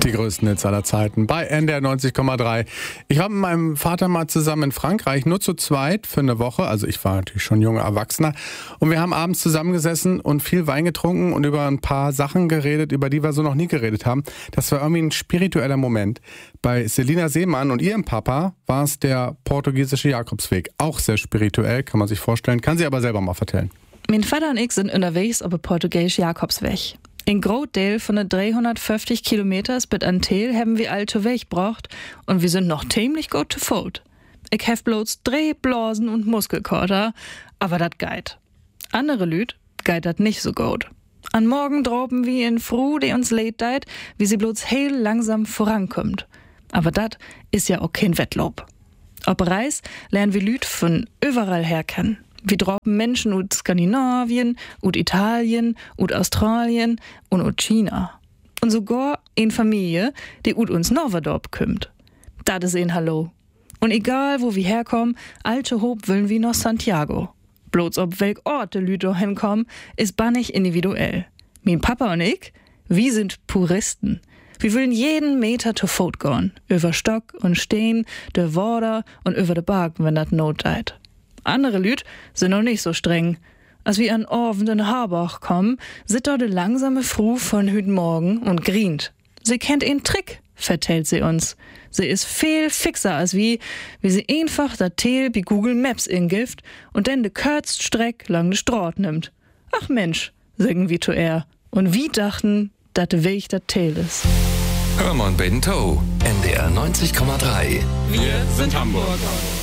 Die größten Hits aller Zeiten bei NDR 90,3. Ich war mit meinem Vater mal zusammen in Frankreich, nur zu zweit für eine Woche. Also ich war natürlich schon junger Erwachsener. Und wir haben abends zusammengesessen und viel Wein getrunken und über ein paar Sachen geredet, über die wir so noch nie geredet haben. Das war irgendwie ein spiritueller Moment. Bei Selina Seemann und ihrem Papa war es der portugiesische Jakobsweg. Auch sehr spirituell, kann man sich vorstellen. Kann sie aber selber mal vertellen. Mein Vater und ich sind unterwegs auf dem portugiesischen Jakobsweg. In Grootdeel von den 350 Kilometers bis an Teel haben wir alte Weg gebracht und wir sind noch ziemlich gut zu Fuß. Ich hab bloß Drehblasen und Muskelkater, aber dat geit. Andere Lüd geit dat nicht so gut. An Morgen droben wir in Fru, die uns leid deit, wie sie bloß heel langsam vorankommt. Aber dat ist ja auch kein Wettlob. Ob Reis lernen wir Lüd von überall her kennen. Wir droppen Menschen aus Skandinavien, aus Italien, aus Australien und aus China. Und sogar eine Familie, die aus uns Novadorp kommt. Das ist ein Hallo. Und egal, wo wir herkommen, alte Hob wollen wir nach Santiago. Bloß ob welch Ort die Leute hinkommen, ist bannig individuell. Mein Papa und ich, wir sind Puristen. Wir wollen jeden Meter zu Fuß gehen. Über Stock und Stein, der Wader und über de Berg, wenn das Not deit. Andere Lüd sind noch nicht so streng. Als wir an Orven in Harbach kommen, sit dort de langsame Fru von hüt Morgen und grient. Sie kennt einen Trick, vertellt sie uns. Sie ist viel fixer als wie sie einfach das Teel bei Google Maps ingift und dann de kürzt Streck lang de Straat nimmt. Ach Mensch, sagen wir zu er. Und wie dachten, dat de Weg dat Teel ist. Hermann Bento, NDR 90,3. Wir sind Hamburg.